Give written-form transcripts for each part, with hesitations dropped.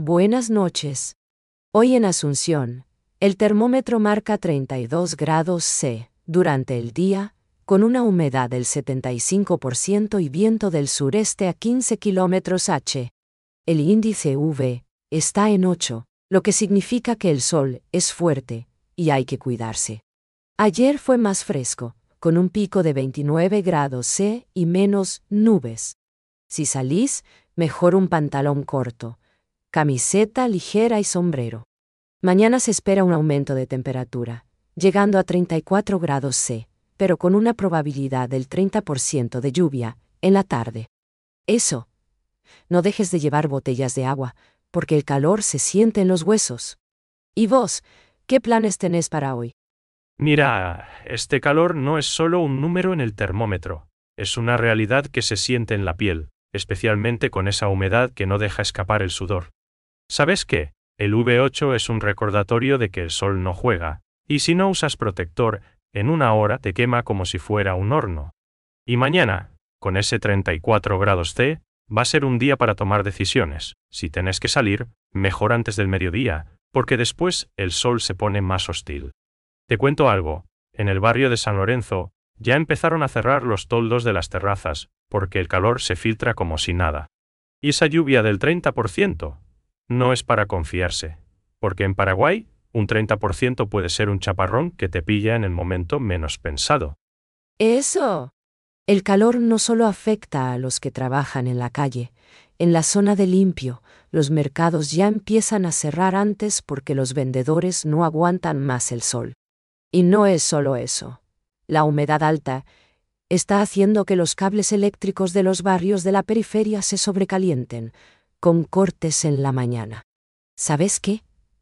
Buenas noches. Hoy en Asunción, el termómetro marca 32 grados C durante el día, con una humedad del 75% y viento del sureste a 15 km/h. El índice UV está en 8, lo que significa que el sol es fuerte y hay que cuidarse. Ayer fue más fresco, con un pico de 29 grados C y menos nubes. Si salís, mejor un pantalón corto, camiseta ligera y sombrero. Mañana se espera un aumento de temperatura, llegando a 34 grados C, pero con una probabilidad del 30% de lluvia en la tarde. Eso. No dejes de llevar botellas de agua, porque el calor se siente en los huesos. ¿Y vos, qué planes tenés para hoy? Mira, este calor no es solo un número en el termómetro, es una realidad que se siente en la piel, especialmente con esa humedad que no deja escapar el sudor. ¿Sabes qué? El V8 es un recordatorio de que el sol no juega, y si no usas protector, en una hora te quema como si fuera un horno. Y mañana, con ese 34 grados C, va a ser un día para tomar decisiones. Si tenés que salir, mejor antes del mediodía, porque después el sol se pone más hostil. Te cuento algo, en el barrio de San Lorenzo, ya empezaron a cerrar los toldos de las terrazas, porque el calor se filtra como si nada. Y esa lluvia del 30%, no es para confiarse, porque en Paraguay, un 30% puede ser un chaparrón que te pilla en el momento menos pensado. Eso. El calor no solo afecta a los que trabajan en la calle. En la zona de limpio, los mercados ya empiezan a cerrar antes porque los vendedores no aguantan más el sol. Y no es solo eso. La humedad alta está haciendo que los cables eléctricos de los barrios de la periferia se sobrecalienten, con cortes en la mañana. ¿Sabes qué?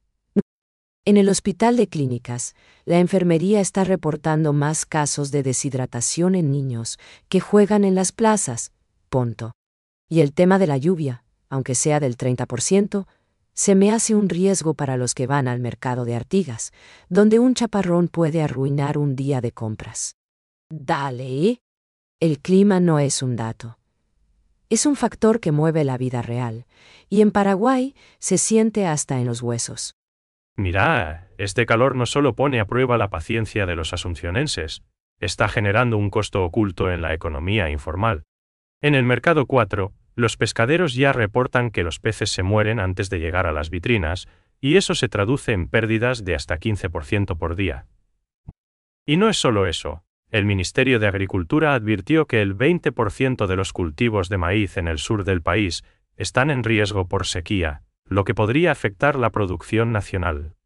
En el Hospital de Clínicas, la enfermería está reportando más casos de deshidratación en niños que juegan en las plazas. Punto. Y el tema de la lluvia, aunque sea del 30%, se me hace un riesgo para los que van al mercado de Artigas, donde un chaparrón puede arruinar un día de compras. Dale. El clima no es un dato. Es un factor que mueve la vida real, y en Paraguay se siente hasta en los huesos. Mira, este calor no solo pone a prueba la paciencia de los asuncionenses, está generando un costo oculto en la economía informal. En el mercado 4, los pescaderos ya reportan que los peces se mueren antes de llegar a las vitrinas, y eso se traduce en pérdidas de hasta 15% por día. Y no es solo eso. El Ministerio de Agricultura advirtió que el 20% de los cultivos de maíz en el sur del país están en riesgo por sequía, lo que podría afectar la producción nacional.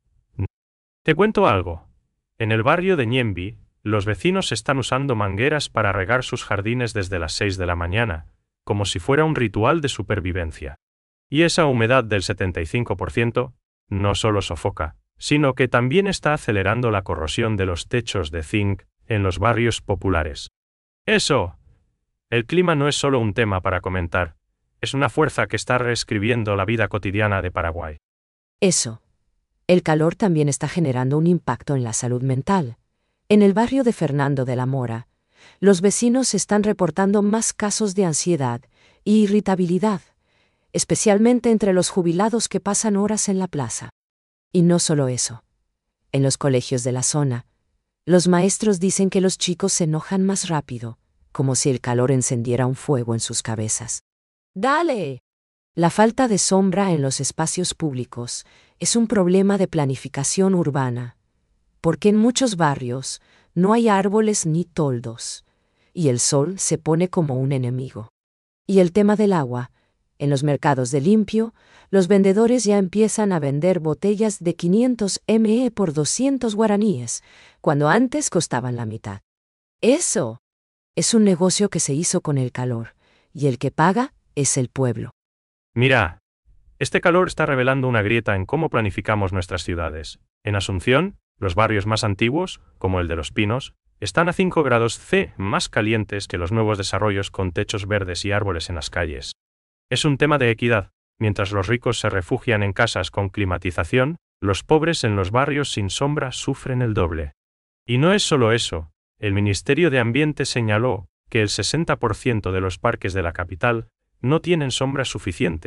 Te cuento algo. En el barrio de Ñemby, los vecinos están usando mangueras para regar sus jardines desde las 6 de la mañana, como si fuera un ritual de supervivencia. Y esa humedad del 75% no solo sofoca, sino que también está acelerando la corrosión de los techos de zinc en los barrios populares. Eso. El clima no es solo un tema para comentar, es una fuerza que está reescribiendo la vida cotidiana de Paraguay. Eso. El calor también está generando un impacto en la salud mental. En el barrio de Fernando de la Mora, los vecinos están reportando más casos de ansiedad y irritabilidad, especialmente entre los jubilados que pasan horas en la plaza. Y no solo eso. En los colegios de la zona, los maestros dicen que los chicos se enojan más rápido, como si el calor encendiera un fuego en sus cabezas. ¡Dale! La falta de sombra en los espacios públicos es un problema de planificación urbana, porque en muchos barrios no hay árboles ni toldos, y el sol se pone como un enemigo. Y el tema del agua. En los mercados de limpio, los vendedores ya empiezan a vender botellas de 500 ml por 200 guaraníes, cuando antes costaban la mitad. Eso. Es un negocio que se hizo con el calor, y el que paga es el pueblo. Mira, este calor está revelando una grieta en cómo planificamos nuestras ciudades. En Asunción, los barrios más antiguos, como el de Los Pinos, están a 5 grados C más calientes que los nuevos desarrollos con techos verdes y árboles en las calles. Es un tema de equidad. Mientras los ricos se refugian en casas con climatización, los pobres en los barrios sin sombra sufren el doble. Y no es solo eso. El Ministerio de Ambiente señaló que el 60% de los parques de la capital no tienen sombra suficiente,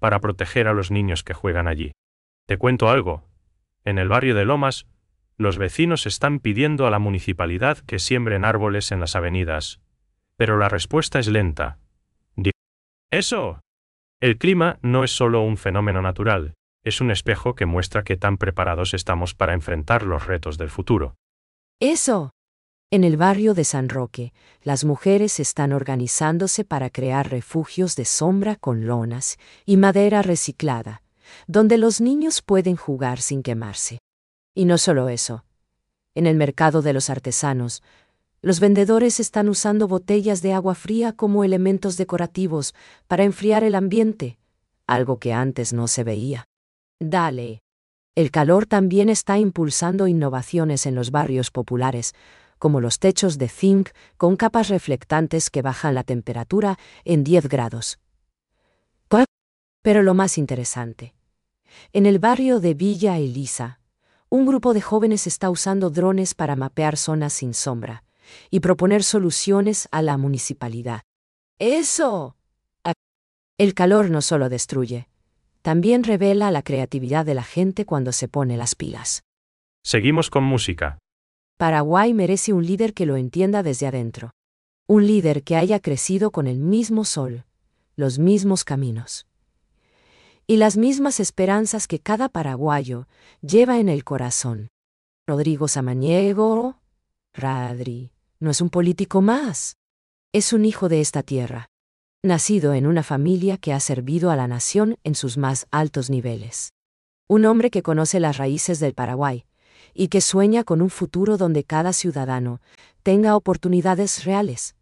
para proteger a los niños que juegan allí. Te cuento algo. En el barrio de Lomas, los vecinos están pidiendo a la municipalidad que siembren árboles en las avenidas. Pero la respuesta es lenta. ¡Eso! El clima no es solo un fenómeno natural, es un espejo que muestra qué tan preparados estamos para enfrentar los retos del futuro. ¡Eso! En el barrio de San Roque, las mujeres están organizándose para crear refugios de sombra con lonas y madera reciclada, donde los niños pueden jugar sin quemarse. Y no solo eso. En el mercado de los artesanos, los vendedores están usando botellas de agua fría como elementos decorativos para enfriar el ambiente, algo que antes no se veía. Dale. El calor también está impulsando innovaciones en los barrios populares, como los techos de zinc con capas reflectantes que bajan la temperatura en 10 grados. Pero lo más interesante. En el barrio de Villa Elisa, un grupo de jóvenes está usando drones para mapear zonas sin sombra y proponer soluciones a la municipalidad. ¡Eso! El calor no solo destruye, también revela la creatividad de la gente cuando se pone las pilas. Seguimos con música. Paraguay merece un líder que lo entienda desde adentro. Un líder que haya crecido con el mismo sol, los mismos caminos y las mismas esperanzas que cada paraguayo lleva en el corazón. Rodrigo Samaniego, Radri, no es un político más. Es un hijo de esta tierra, nacido en una familia que ha servido a la nación en sus más altos niveles. Un hombre que conoce las raíces del Paraguay y que sueña con un futuro donde cada ciudadano tenga oportunidades reales.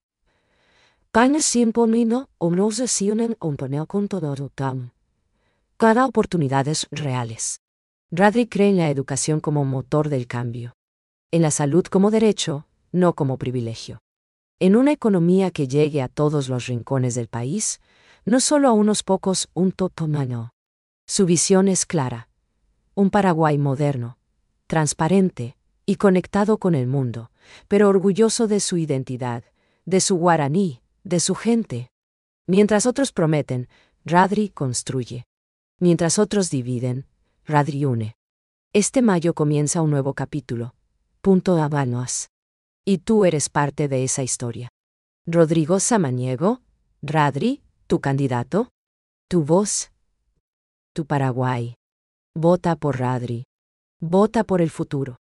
Cada oportunidades reales. Radri cree en la educación como motor del cambio. En la salud como derecho, no como privilegio. En una economía que llegue a todos los rincones del país, no solo a unos pocos, un totomano. Su visión es clara. Un Paraguay moderno, transparente y conectado con el mundo, pero orgulloso de su identidad, de su guaraní, de su gente. Mientras otros prometen, Radri construye. Mientras otros dividen, Radri une. Este mayo comienza un nuevo capítulo. Habanos. Y tú eres parte de esa historia. Rodrigo Samaniego, Radri, tu candidato, tu voz, tu Paraguay. Vota por Radri. Vota por el futuro.